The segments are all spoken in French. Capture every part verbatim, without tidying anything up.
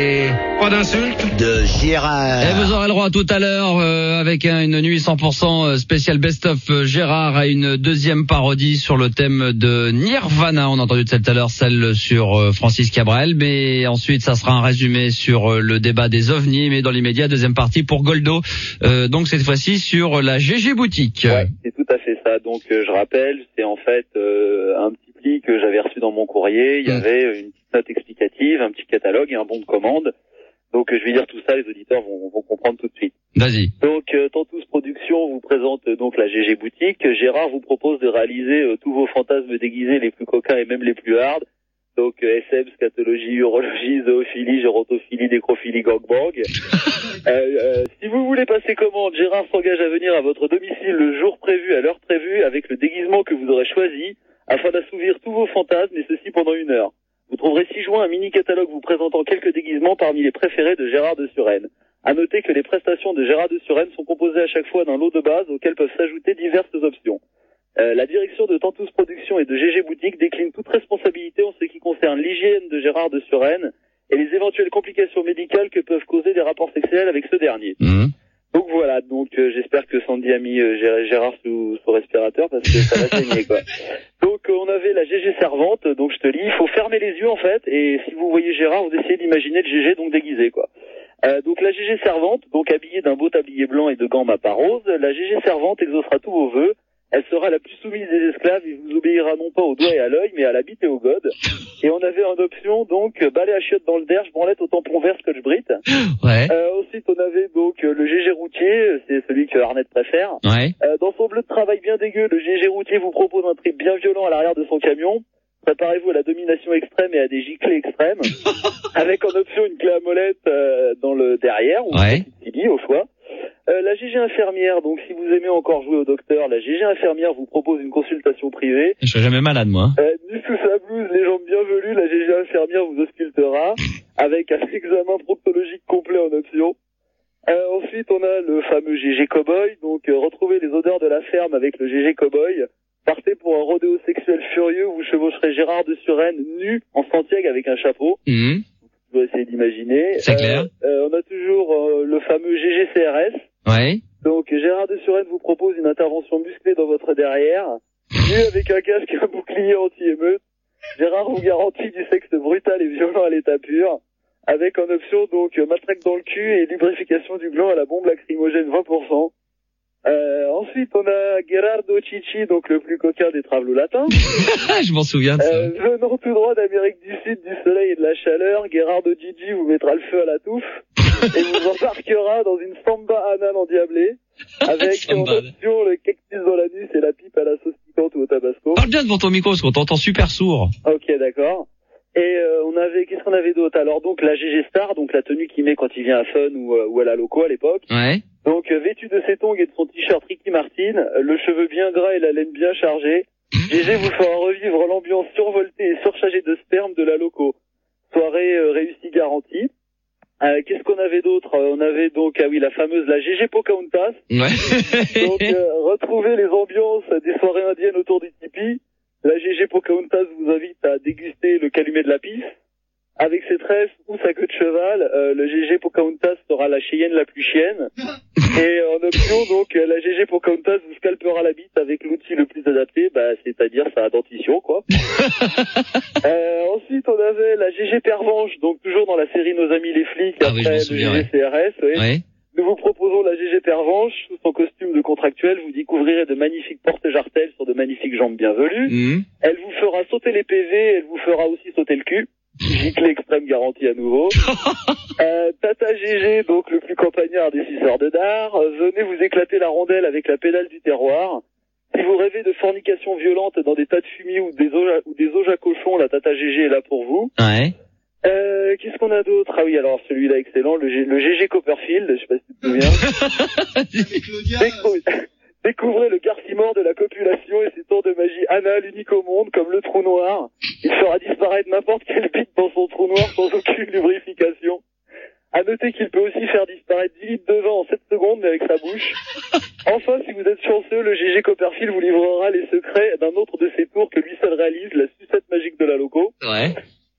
Et pas d'insulte de Gérard. Et vous aurez le droit tout à l'heure euh, avec un, une nuit cent pour cent spécial best-of euh, Gérard à une deuxième parodie sur le thème de Nirvana. On a entendu tout à l'heure celle sur euh, Francis Cabrel, mais ensuite ça sera un résumé sur euh, le débat des ovnis, mais dans l'immédiat deuxième partie pour Goldo. Euh, donc cette fois-ci sur la G G Boutique. Ouais, c'est tout à fait ça. Donc euh, je rappelle, c'est en fait euh, un petit pli que j'avais reçu dans mon courrier. Il y mmh. avait une petite note explicative, un petit catalogue et un bon de commande. Donc je vais dire tout ça, les auditeurs vont, vont comprendre tout de suite. Vas-y. Donc euh, Tantous Productions vous présente euh, donc la G G Boutique. Gérard vous propose de réaliser euh, tous vos fantasmes déguisés les plus coquins et même les plus hards. Donc euh, S M, scatologie, urologie, zoophilie, gérontophilie, nécrophilie, gangbang. euh, euh, si vous voulez passer commande, Gérard s'engage à venir à votre domicile le jour prévu, à l'heure prévue, avec le déguisement que vous aurez choisi, afin d'assouvir tous vos fantasmes, et ceci pendant une heure. Vous trouverez ci-joint un mini-catalogue vous présentant quelques déguisements parmi les préférés de Gérard de Suresnes. À noter que les prestations de Gérard de Suresnes sont composées à chaque fois d'un lot de base auquel peuvent s'ajouter diverses options. Euh, la direction de Tantous Productions et de G G Boutique décline toute responsabilité en ce qui concerne l'hygiène de Gérard de Suresnes et les éventuelles complications médicales que peuvent causer des rapports sexuels avec ce dernier. Mmh. Donc voilà, donc euh, j'espère que Sandy a mis euh, Gérard sous, sous respirateur parce que ça va saigner quoi. Donc euh, on avait la G G servante, donc je te lis, il faut fermer les yeux en fait, et si vous voyez Gérard, vous essayez d'imaginer le G G donc déguisé quoi. Euh, donc la G G servante, donc habillée d'un beau tablier blanc et de gants mappa rose, la G G servante exaucera tous vos vœux. Elle sera la plus soumise des esclaves et vous obéira non pas au doigt et à l'œil, mais à la bite et au gode. Et on avait en option, donc, balai à chiottes dans le derge, branlette au tampon vert, scotch brit. Ouais. Euh, ensuite, on avait donc le G G routier, c'est celui que Arnett préfère. Ouais. Euh, dans son bleu de travail bien dégueu, le G G routier vous propose un trip bien violent à l'arrière de son camion. Préparez-vous à la domination extrême et à des giclées extrêmes. Avec en option une clé à molette euh, dans le derrière, ou ouais. une petite au choix. Euh, la G G infirmière, donc si vous aimez encore jouer au docteur, la G G infirmière vous propose une consultation privée. Je serai jamais malade, moi. Euh, nu sous sa blouse, les jambes bien velues, la G G infirmière vous auscultera, avec un examen proctologique complet en option. Euh, ensuite, on a le fameux G G Cowboy, donc euh, retrouvez les odeurs de la ferme avec le G G Cowboy. Partez pour un rodéo sexuel furieux où vous chevaucherez Gérard de Suresnes nu en Santiago avec un chapeau. Mmh. Vous pouvez essayer d'imaginer. C'est euh, clair. Euh, on a toujours euh, le fameux G G C R S. Ouais. Donc Gérard de Suresnes vous propose une intervention musclée dans votre derrière, nu avec un casque et un bouclier anti-émeute. Gérard vous garantit du sexe brutal et violent à l'état pur, avec en option donc matraque dans le cul et lubrification du gland à la bombe lacrymogène vingt pour cent. Euh, ensuite, on a Gerardo Chichi, donc le plus coquin des travelots latins. Je m'en souviens de ça. Euh, venant tout droit d'Amérique du Sud, du soleil et de la chaleur, Gerardo Gigi vous mettra le feu à la touffe et vous embarquera dans une samba anale endiablée avec en option le cactus dans l'anus et la pipe à la sauce piquante ou au tabasco. Parle bien devant ton micro parce qu'on t'entend super sourd. Ok, d'accord. Et euh, on avait, qu'est-ce qu'on avait d'autre? Alors donc la G G Star, donc la tenue qu'il met quand il vient à Fun ou, euh, ou à la Loco à l'époque. Ouais. Donc euh, vêtu de ses tongs et de son t-shirt Ricky Martin, euh, le cheveu bien gras et la laine bien chargée, G G vous fera revivre l'ambiance survoltée et surchargée de sperme de la Loco. Soirée euh, réussie garantie. Euh, qu'est-ce qu'on avait d'autre? euh, On avait donc, ah oui, la fameuse, la G G Pocahontas. Ouais. Donc euh, retrouvez les ambiances des soirées indiennes autour du tipi. La G G Pocahontas vous invite à déguster le calumet de la pisse. Avec ses tresses ou sa queue de cheval, euh, le G G Pocahontas sera la Cheyenne la plus chienne. Et en option, donc, la G G Pocahontas vous scalpera la bite avec l'outil le plus adapté, bah, c'est-à-dire sa dentition, quoi. euh, ensuite, on avait la G G Pervenche, donc toujours dans la série Nos Amis les Flics, ah, après oui, le G G C R S, ouais. Ouais. Nous vous proposons la G G Pervenche, sous son costume de contractuel, vous découvrirez de magnifiques porte-jartelles sur de magnifiques jambes bien velues. Mmh. Elle vous fera sauter les P V, elle vous fera aussi sauter le cul. Gicle extrême garantie à nouveau. euh, Tata G G, donc le plus campagnard des suceurs de dard. Euh, venez vous éclater la rondelle avec la pédale du terroir. Si vous rêvez de fornication violente dans des tas de fumier ou des auges ou des auges à cochon, la Tata G G est là pour vous. Ouais. Euh, qu'est-ce qu'on a d'autre? Ah oui, alors celui-là excellent, le, G, le G G Copperfield, je sais pas si tu te souviens. Décou- Découvrez le garcimore de la copulation et ses tours de magie anal unique au monde, comme le trou noir. Il fera disparaître n'importe quelle bite dans son trou noir sans aucune lubrification. À noter qu'il peut aussi faire disparaître dix litres de vin en sept secondes, mais avec sa bouche. Enfin, si vous êtes chanceux, le G G Copperfield vous livrera les secrets d'un autre de ses tours que lui seul réalise, la sucette magique de la Loco. Ouais.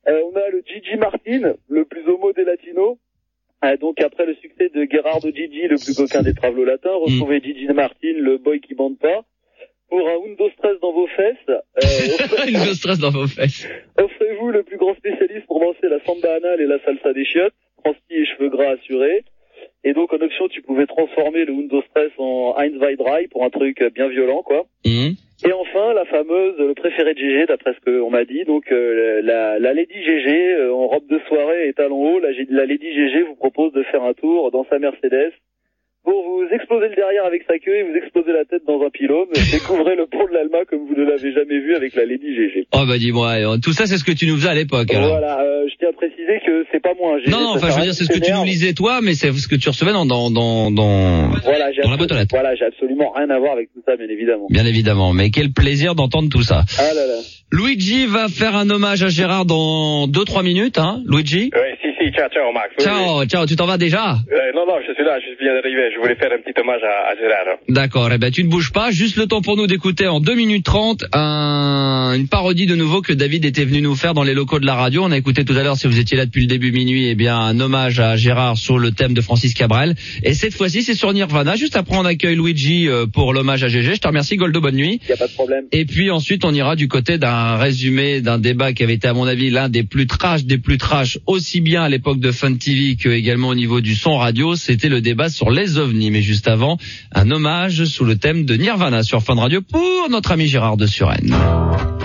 Euh, on a le Gigi Martin, le plus homo des latinos. Euh, donc après le succès de Gerardo Gigi, le plus coquin des travelots latins, retrouvez mm. Gigi Martin, le boy qui bande pas. Pour un Undo Stress dans vos fesses. Euh, Undo Stress dans vos fesses. Offrez-vous le plus grand spécialiste pour danser la samba anale et la salsa des chiottes. Transpi et cheveux gras assurés. Et donc en option, tu pouvais transformer le Undo Stress en Heinz Weidrei pour un truc bien violent, quoi. Mm. Et enfin, la fameuse, le préféré de G G, d'après ce qu'on m'a dit, donc euh, la, la Lady G G, euh, en robe de soirée et talons hauts, la, la Lady G G vous propose de faire un tour dans sa Mercedes pour vous exploser le derrière avec sa queue et vous exploser la tête dans un pylône. Découvrez le pont de l'Alma comme vous ne l'avez jamais vu avec la Lady G G. Oh bah dis-moi, tout ça c'est ce que tu nous faisais à l'époque. Alors. Voilà, euh, je tiens à préciser que c'est pas moi un G G. Non, non, enfin je veux dire c'est ce que tu nous lisais toi, mais c'est ce que tu recevais dans dans dans dans, voilà, j'ai dans la boîte aux lettres. Voilà, j'ai absolument rien à voir avec tout ça, bien évidemment. Bien évidemment, mais quel plaisir d'entendre tout ça. Ah là là. Luigi va faire un hommage à Gérard dans deux trois minutes, hein, Luigi. Oui, si, si, ciao, ciao, Max. Oui, ciao, oui. ciao, tu t'en vas déjà? euh, Non, non, je suis là, je viens d'arriver, je voulais faire un petit hommage à, à Gérard. D'accord, eh ben tu ne bouges pas, juste le temps pour nous d'écouter en deux minutes trente un, une parodie de nouveau que David était venu nous faire dans les locaux de la radio. On a écouté tout à l'heure, si vous étiez là depuis le début minuit, eh bien un hommage à Gérard sur le thème de Francis Cabrel. Et cette fois-ci, c'est sur Nirvana. Juste après, on accueille Luigi pour l'hommage à G G. Je te remercie, Goldo, bonne nuit. Y a pas de problème. Et puis ensuite, on ira du côté d'un résumé d'un débat qui avait été, à mon avis, l'un des plus trash des plus trash, aussi bien à l'époque de Fun T V que également au niveau du son radio. C'était le débat sur les ovnis. Mais juste avant, un hommage sous le thème de Nirvana sur Fun Radio pour notre ami Gérard de Suresnes.